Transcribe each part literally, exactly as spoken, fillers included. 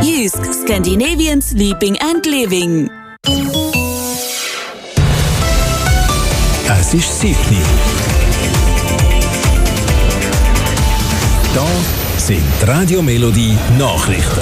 Jysk, Scandinavian Sleeping and Living. Es ist sieben Uhr. Da sind die Radio Melodie Nachrichten.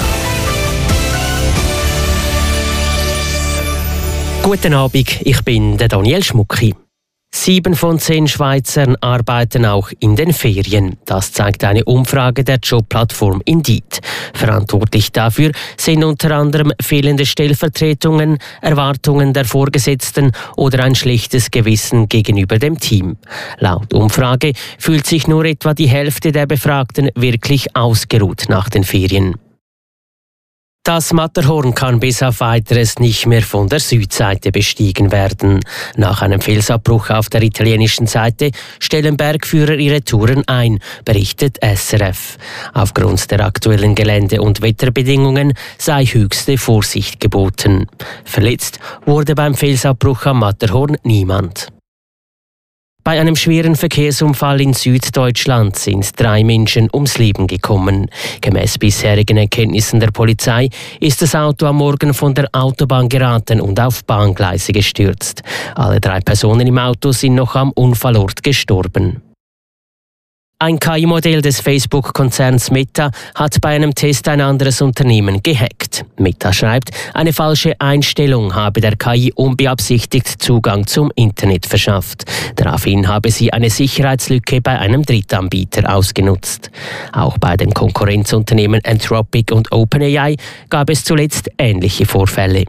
Guten Abend, ich bin der Daniel Schmucki. Sieben von zehn Schweizern arbeiten auch in den Ferien. Das zeigt eine Umfrage der Jobplattform Indeed. Verantwortlich dafür sind unter anderem fehlende Stellvertretungen, Erwartungen der Vorgesetzten oder ein schlechtes Gewissen gegenüber dem Team. Laut Umfrage fühlt sich nur etwa die Hälfte der Befragten wirklich ausgeruht nach den Ferien. Das Matterhorn kann bis auf Weiteres nicht mehr von der Südseite bestiegen werden. Nach einem Felsabbruch auf der italienischen Seite stellen Bergführer ihre Touren ein, berichtet S R F. Aufgrund der aktuellen Gelände- und Wetterbedingungen sei höchste Vorsicht geboten. Verletzt wurde beim Felsabbruch am Matterhorn niemand. Bei einem schweren Verkehrsunfall in Süddeutschland sind drei Menschen ums Leben gekommen. Gemäß bisherigen Erkenntnissen der Polizei ist das Auto am Morgen von der Autobahn geraten und auf Bahngleise gestürzt. Alle drei Personen im Auto sind noch am Unfallort gestorben. Ein K I-Modell des Facebook-Konzerns Meta hat bei einem Test ein anderes Unternehmen gehackt. Meta schreibt, eine falsche Einstellung habe der K I unbeabsichtigt Zugang zum Internet verschafft. Daraufhin habe sie eine Sicherheitslücke bei einem Drittanbieter ausgenutzt. Auch bei den Konkurrenzunternehmen Anthropic und OpenAI gab es zuletzt ähnliche Vorfälle.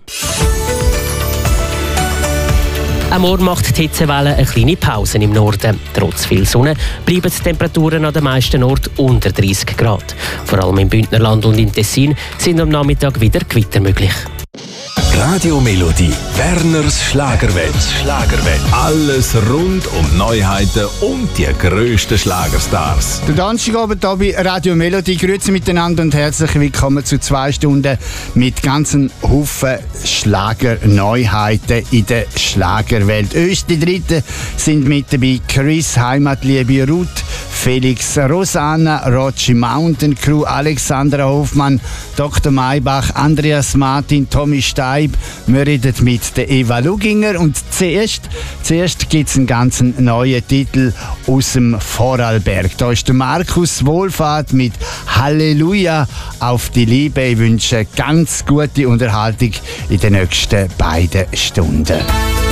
Am Morgen macht die Hitzewelle eine kleine Pause im Norden. Trotz viel Sonne bleiben die Temperaturen an den meisten Orten unter dreißig Grad. Vor allem im Bündnerland und im Tessin sind am Nachmittag wieder Gewitter möglich. Radio Melodie, Werners Schlagerwelt. Schlagerwelt. Alles rund um Neuheiten und die grössten Schlagerstars. Der Donnerstagabend hier bei Radio Melodie. Grüezi miteinander und herzlich willkommen zu zwei Stunden mit ganzen Haufen Schlagerneuheiten in der Schlagerwelt. Uns die Dritten sind mit dabei Chris, Heimatliebe Ruth, Felix, Rosanna, Rotschi Mountain Crew, Alexandra Hofmann, Doktor Maybach, Andreas Martin, Tommy Steib. Wir reden mit der Eva Luginger und zuerst, zuerst gibt es einen ganz neuen Titel aus dem Vorarlberg. Da ist der Markus Wohlfahrt mit Halleluja auf die Liebe. Ich wünsche ganz gute Unterhaltung in den nächsten beiden Stunden.